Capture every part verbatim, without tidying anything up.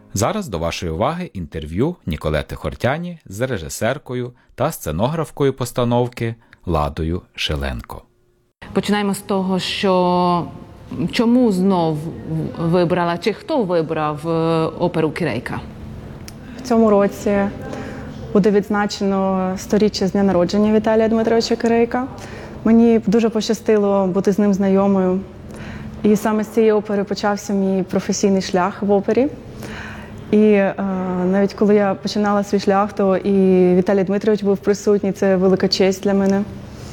Зараз до вашої уваги інтерв'ю Ніколети Хортяні з режисеркою та сценографкою постановки Ладою Шиленко. Починаємо з того, що чому знов вибрала, чи хто вибрав оперу «Кирейка»? В цьому році буде відзначено сторіччя з дня народження Віталія Дмитровича Кирейка. Мені дуже пощастило бути з ним знайомою. І саме з цієї опери почався мій професійний шлях в опері. І е, навіть коли я починала свій шлях, то і Віталій Дмитрович був присутній, це велика честь для мене.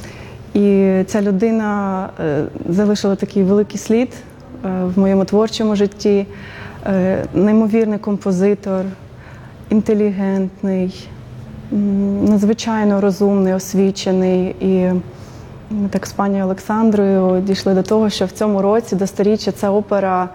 І ця людина е, залишила такий великий слід е, в моєму творчому житті. Е, неймовірний композитор, інтелігентний, надзвичайно розумний, освічений. І ми так з пані Олександрою дійшли до того, що в цьому році до сторіччя ця опера,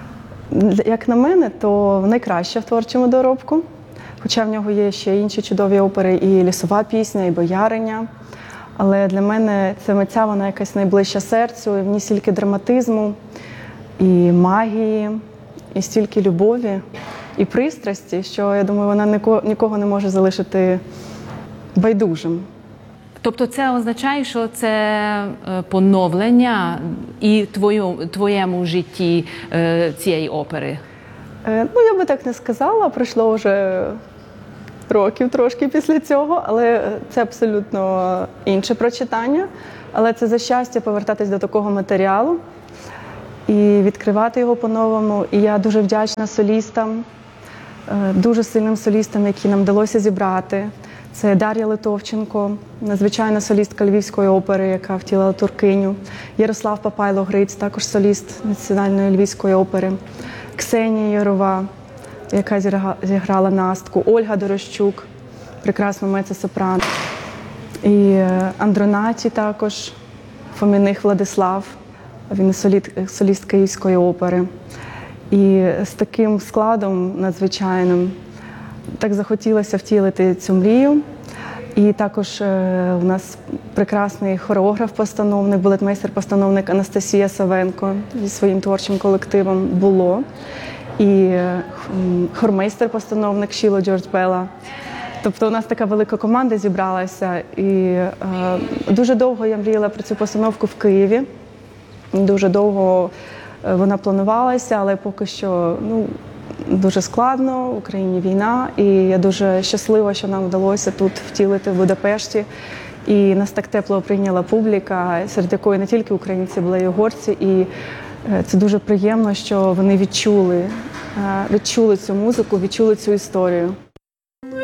як на мене, то найкраща в творчому доробку. Хоча в нього є ще інші чудові опери, і «Лісова пісня», і «Бояриня». Але для мене ця митця, вона якась найближча серцю, і в ній стільки драматизму, і магії, і стільки любові, і пристрасті, що, я думаю, вона нікого не може залишити байдужим. Тобто це означає, що це поновлення і твою, твоєму житті цієї опери? Ну, я би так не сказала, пройшло вже років трошки після цього, але це абсолютно інше прочитання. Але це за щастя повертатись до такого матеріалу і відкривати його по-новому. І я дуже вдячна солістам, дуже сильним солістам, які нам вдалося зібрати. Це Дар'я Литовченко, надзвичайна солістка Львівської опери, яка втілила Туркиню. Ярослав Папайло-Гриць, також соліст Національної Львівської опери. Ксенія Ярова, яка зіграла Настку. Ольга Дорощук, прекрасна меццо-сопрано. І Андронаті також, Фоміних Владислав, він соліст Київської опери. І з таким складом надзвичайним так захотілося втілити цю мрію. І також е, у нас прекрасний хореограф-постановник, балетмейстер-постановник Анастасія Савенко зі своїм творчим колективом «Було». І е, хормейстер-постановник Шіло Джордж-Белла. Тобто у нас така велика команда зібралася. І е, дуже довго я мріяла про цю постановку в Києві. Дуже довго вона планувалася, але поки що, ну, дуже складно, в Україні війна, і я дуже щаслива, що нам вдалося тут втілити в Будапешті. І нас так тепло прийняла публіка, серед якої не тільки українці, були й угорці. І це дуже приємно, що вони відчули, відчули цю музику, відчули цю історію.